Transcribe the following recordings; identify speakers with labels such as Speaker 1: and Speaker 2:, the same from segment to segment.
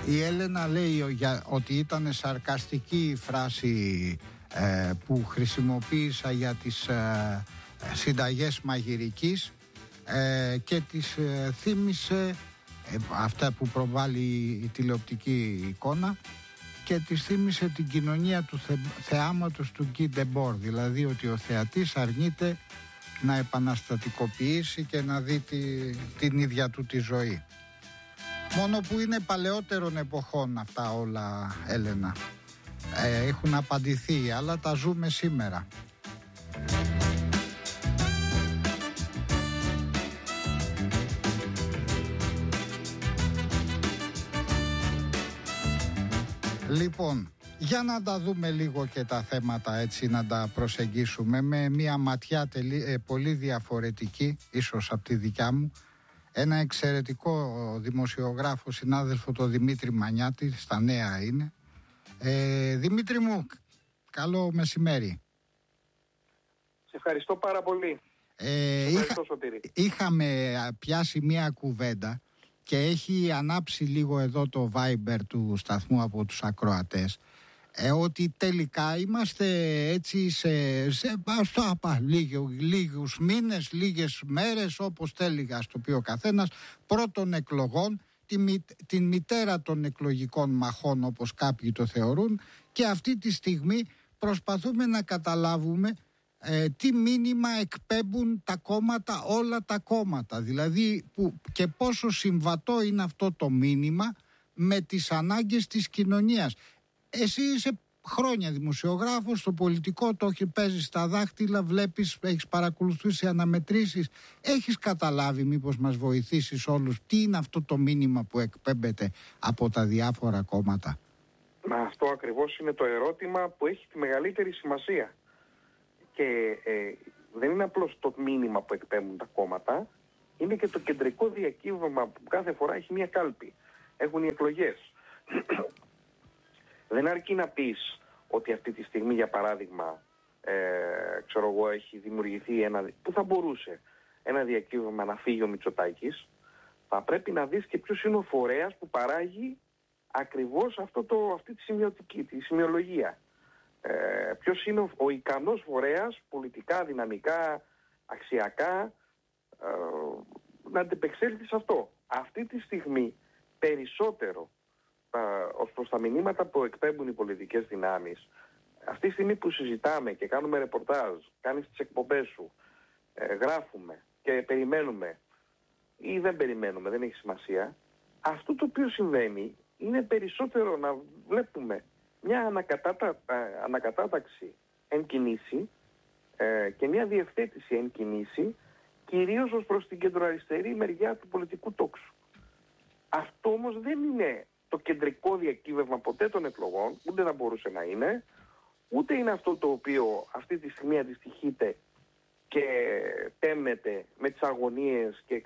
Speaker 1: Η Έλενα λέει ότι ήταν σαρκαστική η φράση που χρησιμοποίησα για τις συνταγές μαγειρικής και της θύμισε αυτά που προβάλλει η τηλεοπτική εικόνα και της θύμισε την κοινωνία του θεάματος του Γκί Ντεμπόρ, δηλαδή ότι ο θεατής αρνείται να επαναστατικοποιήσει και να δει την ίδια του τη ζωή. Μόνο που είναι παλαιότερων εποχών αυτά όλα, Έλενα. Έχουν απαντηθεί, αλλά τα ζούμε σήμερα. Λοιπόν, για να τα δούμε λίγο και τα θέματα έτσι, να τα προσεγγίσουμε με μια ματιά πολύ διαφορετική, ίσως από τη δικιά μου. Ένα εξαιρετικό δημοσιογράφο, συνάδελφο, το Δημήτρη Μανιάτη, στα Νέα είναι. Δημήτρη μου, καλό μεσημέρι.
Speaker 2: Σε ευχαριστώ πάρα πολύ.
Speaker 1: Είχαμε πιάσει μια κουβέντα και έχει ανάψει λίγο εδώ το Viber του σταθμού από τους ακροατές, ότι τελικά είμαστε έτσι λίγους μήνες, λίγες μέρες, όπως θέλει ας το πει ο καθένας, πρώτων εκλογών, την μητέρα των εκλογικών μαχών όπως κάποιοι το θεωρούν, και αυτή τη στιγμή προσπαθούμε να καταλάβουμε τι μήνυμα εκπέμπουν τα κόμματα, όλα τα κόμματα, δηλαδή και πόσο συμβατό είναι αυτό το μήνυμα με τις ανάγκες της κοινωνίας. Εσύ είσαι χρόνια δημοσιογράφος, στο πολιτικό το παίζεις στα δάχτυλα, βλέπεις, έχεις παρακολουθήσει αναμετρήσεις, έχεις καταλάβει, μήπως μας βοηθήσεις όλους, τι είναι αυτό το μήνυμα που εκπέμπεται από τα διάφορα κόμματα?
Speaker 2: Αυτό ακριβώς είναι το ερώτημα που έχει τη μεγαλύτερη σημασία. Και δεν είναι απλώς το μήνυμα που εκπέμπουν τα κόμματα, είναι και το κεντρικό διακύβευμα που κάθε φορά έχει μια κάλπη. Έχουν οι εκλογές. Δεν αρκεί να πεις ότι αυτή τη στιγμή, για παράδειγμα, έχει δημιουργηθεί που θα μπορούσε ένα διακύβευμα να φύγει ο Μητσοτάκης. Θα πρέπει να δεις και ποιος είναι ο φορέας που παράγει ακριβώς αυτή τη σημειωτική, τη σημειολογία. Ποιος είναι ο ικανός φορέας, πολιτικά, δυναμικά, αξιακά, να αντεπεξέλθει σε αυτό. Αυτή τη στιγμή περισσότερο ως προς τα μηνύματα που εκπέμπουν οι πολιτικές δυνάμεις, αυτή τη στιγμή που συζητάμε και κάνουμε ρεπορτάζ, κάνεις τις εκπομπές σου, γράφουμε και περιμένουμε ή δεν περιμένουμε, δεν έχει σημασία, αυτό το οποίο συμβαίνει είναι περισσότερο να βλέπουμε μια ανακατάταξη εν κινήσει και μια διευθέτηση εν κινήσει, κυρίως ως προς την κεντροαριστερή μεριά του πολιτικού τόξου. Αυτό όμως δεν είναι το κεντρικό διακύβευμα ποτέ των εκλογών, ούτε θα μπορούσε να είναι, ούτε είναι αυτό το οποίο αυτή τη στιγμή αντιστοιχείται και τέμεται με τις αγωνίες και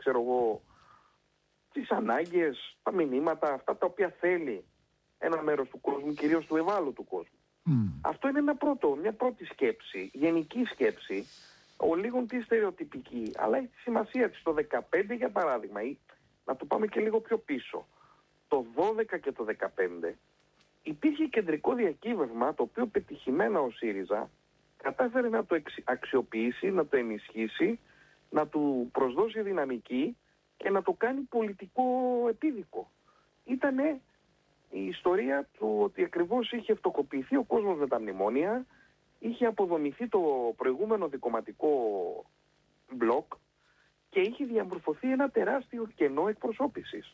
Speaker 2: τις ανάγκες, τα μηνύματα, αυτά τα οποία θέλει ένα μέρος του κόσμου, κυρίως του ευάλωτου κόσμου. Αυτό είναι μια πρώτη σκέψη, γενική σκέψη, λίγον τη στερεοτυπική, αλλά έχει τη σημασία της. Το 2015 για παράδειγμα, ή να το πάμε και λίγο πιο πίσω, το 12 και το 2015 υπήρχε κεντρικό διακύβευμα, το οποίο πετυχημένα ο ΣΥΡΙΖΑ κατάφερε να το αξιοποιήσει, να το ενισχύσει, να του προσδώσει δυναμική και να το κάνει πολιτικό επίδικο. Ήτανε η ιστορία του ότι ακριβώς είχε φτωχοποιηθεί ο κόσμος με τα μνημόνια, είχε αποδομηθεί το προηγούμενο δικομματικό μπλοκ και είχε διαμορφωθεί ένα τεράστιο κενό εκπροσώπησης.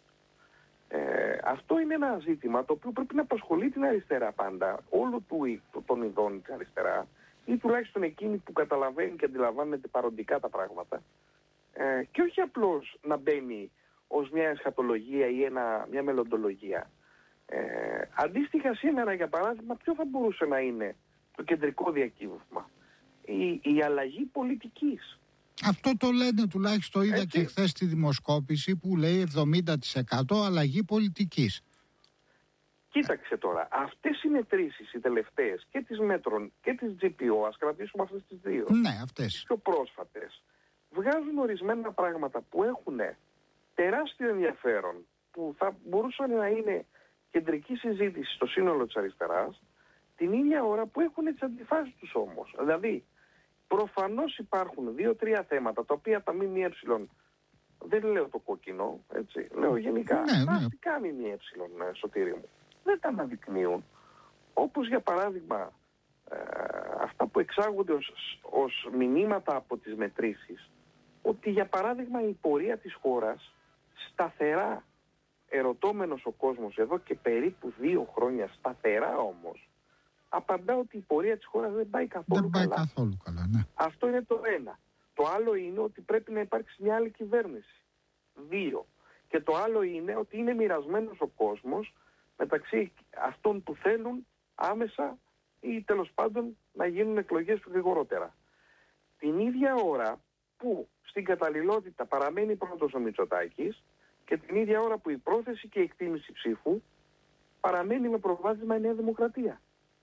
Speaker 2: Αυτό είναι ένα ζήτημα το οποίο πρέπει να απασχολεί την αριστερά πάντα, όλο των ειδών της αριστερά, ή τουλάχιστον εκείνη που καταλαβαίνει και αντιλαμβάνεται παροντικά τα πράγματα, και όχι απλώς να μπαίνει ως μια εσχατολογία ή μια μελλοντολογία. Αντίστοιχα σήμερα, για παράδειγμα, ποιο θα μπορούσε να είναι το κεντρικό διακύβευμα? Η αλλαγή πολιτικής.
Speaker 1: Αυτό το λένε, τουλάχιστον είδα και χθες τη δημοσκόπηση που λέει 70% αλλαγή πολιτικής.
Speaker 2: Κοίταξε τώρα, αυτές οι μετρήσεις οι τελευταίες και της Μέτρων και της GPO, ας κρατήσουμε αυτές τις δύο,
Speaker 1: ναι, αυτές
Speaker 2: τις πιο πρόσφατες, βγάζουν ορισμένα πράγματα που έχουν τεράστιο ενδιαφέρον, που θα μπορούσαν να είναι κεντρική συζήτηση στο σύνολο της αριστεράς, την ίδια ώρα που έχουν τις αντιφάσεις τους όμως. Δηλαδή, προφανώς υπάρχουν 2-3 θέματα τα οποία τα ΜΜΕ, δεν λέω το κόκκινο, έτσι, λέω γενικά, τα αστικά ΜΜΕ, Σωτήρη μου, δεν τα αναδεικνύουν. Όπως για παράδειγμα αυτά που εξάγονται ως μηνύματα από τις μετρήσεις, ότι για παράδειγμα η πορεία της χώρας, σταθερά ερωτώμενος ο κόσμος εδώ και περίπου 2 χρόνια, σταθερά όμως, απαντά ότι η πορεία της χώρας δεν πάει καθόλου καλά.
Speaker 1: Ναι.
Speaker 2: Αυτό είναι το ένα. Το άλλο είναι ότι πρέπει να υπάρξει μια άλλη κυβέρνηση. 2. Και το άλλο είναι ότι είναι μοιρασμένος ο κόσμος μεταξύ αυτών που θέλουν άμεσα ή τέλος πάντων να γίνουν εκλογές γρηγορότερα. Την ίδια ώρα που στην καταλληλότητα παραμένει πρώτος ο Μητσοτάκης και την ίδια ώρα που η πρόθεση και η εκτίμηση ψήφου παραμένει με προβάδισμα η Νέα Δημοκρατία.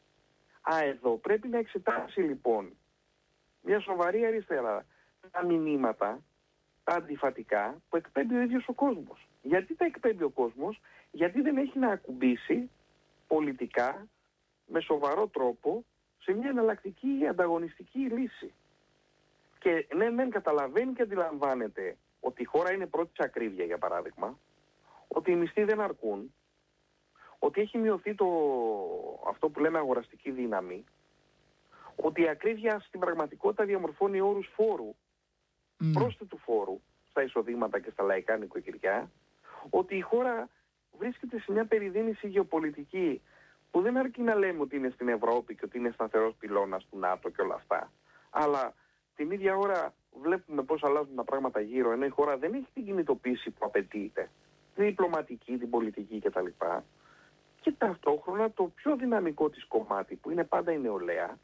Speaker 2: Εδώ πρέπει να εξετάσει λοιπόν μια σοβαρή αριστερά τα μηνύματα, τα αντιφατικά που εκπέμπει ο ίδιος ο κόσμος. Γιατί τα εκπέμπει ο κόσμος? Γιατί δεν έχει να ακουμπήσει πολιτικά με σοβαρό τρόπο σε μια εναλλακτική ανταγωνιστική λύση. Και ναι, καταλαβαίνει και αντιλαμβάνεται ότι η χώρα είναι πρώτη σε ακρίβεια, για παράδειγμα, ότι οι μισθοί δεν αρκούν, ότι έχει μειωθεί αυτό που λέμε αγοραστική δύναμη, ότι η ακρίβεια στην πραγματικότητα διαμορφώνει όρους φόρου, πρόσθετου φόρου στα εισοδήματα και στα λαϊκά νοικοκυριά, ότι η χώρα βρίσκεται σε μια περιδίνηση γεωπολιτική που δεν αρκεί να λέμε ότι είναι στην Ευρώπη και ότι είναι σταθερός πυλώνας του ΝΑΤΟ και όλα αυτά, αλλά την ίδια ώρα βλέπουμε πώς αλλάζουν τα πράγματα γύρω, ενώ η χώρα δεν έχει την κινητοποίηση που απαιτείται, την διπλωματική, την πολιτική κτλ. Και ταυτόχρονα το πιο δυναμικό της κομμάτι, που είναι πάντα η νεολαία,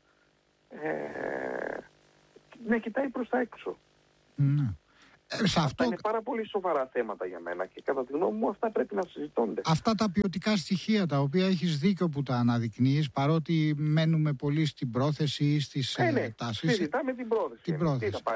Speaker 2: να κοιτάει προς τα έξω.
Speaker 1: Ναι.
Speaker 2: Αυτά είναι πάρα πολύ σοβαρά θέματα για μένα και κατά τη γνώμη μου αυτά πρέπει να συζητώνται.
Speaker 1: Αυτά τα ποιοτικά στοιχεία τα οποία έχεις δίκιο που τα αναδεικνύεις, παρότι μένουμε πολύ στην πρόθεση ή στις τάσεις.
Speaker 2: Συζητάμε την πρόθεση.